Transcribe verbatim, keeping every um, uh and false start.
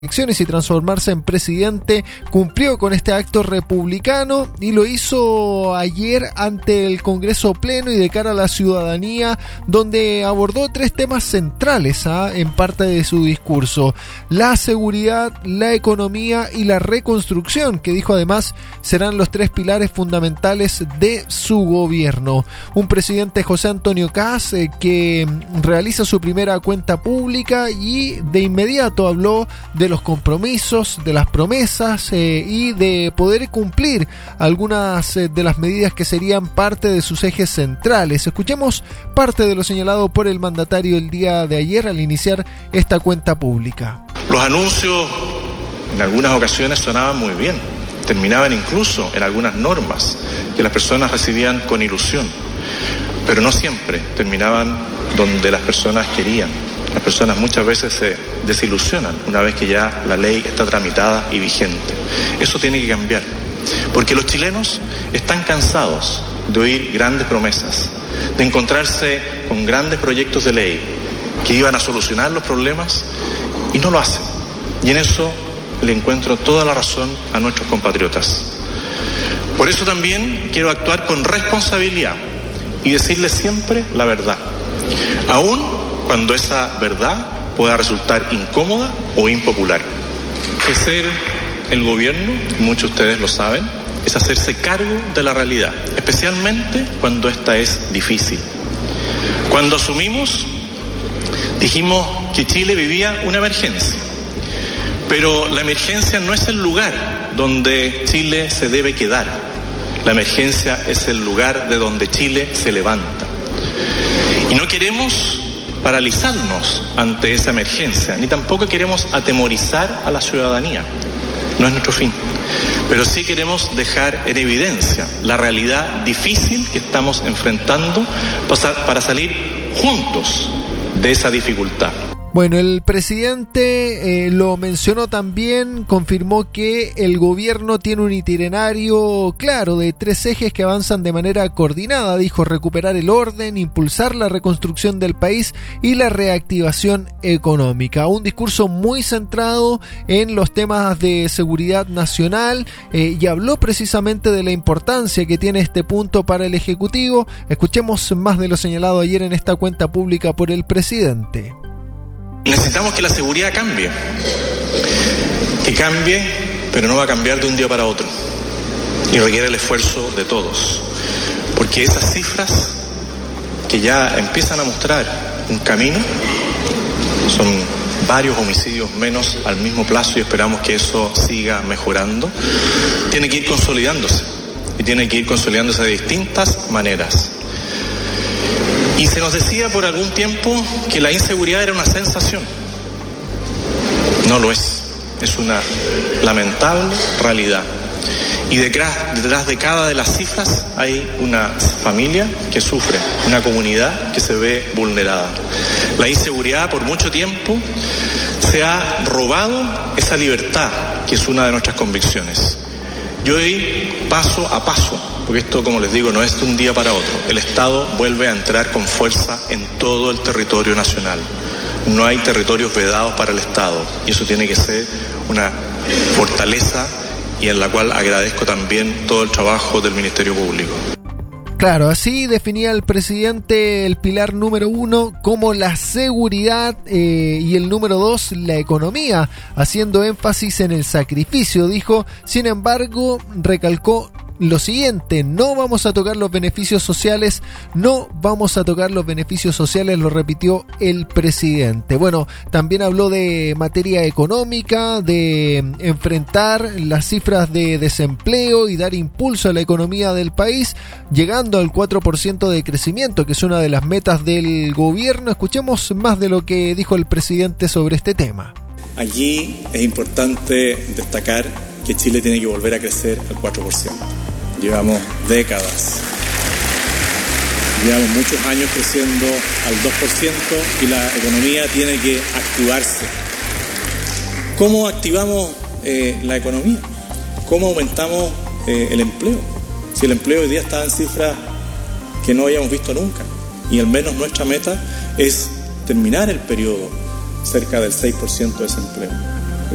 elecciones y transformarse en presidente, cumplió con este acto republicano y lo hizo ayer ante el Congreso Pleno y de cara a la ciudadanía, donde abordó tres temas centrales ¿ah? en parte de su discurso: la seguridad, la economía y la reconstrucción, que dijo además serán los tres pilares fundamentales de su gobierno. Un presidente, José Antonio Kast, eh, que realiza su primera cuenta pública y de inmediato habló de los compromisos, de las promesas eh, y de poder cumplir algunas eh, de las medidas que serían parte de sus ejes centrales. Escuchemos parte de lo señalado por el mandatario el día de ayer al iniciar esta cuenta pública. Los anuncios en algunas ocasiones sonaban muy bien, terminaban incluso en algunas normas que las personas recibían con ilusión, pero no siempre terminaban donde las personas querían. Las personas muchas veces se desilusionan una vez que ya la ley está tramitada y vigente. Eso tiene que cambiar, porque los chilenos están cansados de oír grandes promesas, de encontrarse con grandes proyectos de ley que iban a solucionar los problemas y no lo hacen. Y en eso le encuentro toda la razón a nuestros compatriotas. Por eso también quiero actuar con responsabilidad y decirles siempre la verdad, aún cuando esa verdad pueda resultar incómoda o impopular. Ejercer el gobierno, muchos de ustedes lo saben, es hacerse cargo de la realidad, especialmente cuando esta es difícil. Cuando asumimos, dijimos que Chile vivía una emergencia, pero la emergencia no es el lugar donde Chile se debe quedar. La emergencia es el lugar de donde Chile se levanta. Y no queremos paralizarnos ante esa emergencia, ni tampoco queremos atemorizar a la ciudadanía. No es nuestro fin. Pero sí queremos dejar en evidencia la realidad difícil que estamos enfrentando para salir juntos de esa dificultad. Bueno, el presidente eh, lo mencionó también, confirmó que el gobierno tiene un itinerario claro de tres ejes que avanzan de manera coordinada. Dijo: recuperar el orden, impulsar la reconstrucción del país y la reactivación económica. Un discurso muy centrado en los temas de seguridad nacional eh, y habló precisamente de la importancia que tiene este punto para el Ejecutivo. Escuchemos más de lo señalado ayer en esta cuenta pública por el presidente. Necesitamos que la seguridad cambie, que cambie, pero no va a cambiar de un día para otro, y requiere el esfuerzo de todos, porque esas cifras que ya empiezan a mostrar un camino, son varios homicidios menos al mismo plazo y esperamos que eso siga mejorando, tiene que ir consolidándose, y tiene que ir consolidándose de distintas maneras. Y se nos decía por algún tiempo que la inseguridad era una sensación. No lo es. Es una lamentable realidad. Y detrás, detrás de cada de las cifras hay una familia que sufre, una comunidad que se ve vulnerada. La inseguridad por mucho tiempo se ha robado esa libertad que es una de nuestras convicciones. Y hoy, paso a paso, porque esto, como les digo, no es de un día para otro, el Estado vuelve a entrar con fuerza en todo el territorio nacional. No hay territorios vedados para el Estado y eso tiene que ser una fortaleza y en la cual agradezco también todo el trabajo del Ministerio Público. Claro, así definía el presidente el pilar número uno como la seguridad eh, y el número dos la economía, haciendo énfasis en el sacrificio. Dijo, sin embargo, recalcó lo siguiente: no vamos a tocar los beneficios sociales, no vamos a tocar los beneficios sociales, lo repitió el presidente. Bueno, también habló de materia económica, de enfrentar las cifras de desempleo y dar impulso a la economía del país, llegando al cuatro por ciento de crecimiento, que es una de las metas del gobierno. Escuchemos más de lo que dijo el presidente sobre este tema. Allí es importante destacar que Chile tiene que volver a crecer al cuatro por ciento. Llevamos décadas, llevamos muchos años creciendo al dos por ciento y la economía tiene que activarse. ¿Cómo activamos eh, la economía? ¿Cómo aumentamos eh, el empleo? Si el empleo hoy día está en cifras que no habíamos visto nunca, y al menos nuestra meta es terminar el periodo cerca del seis por ciento de desempleo.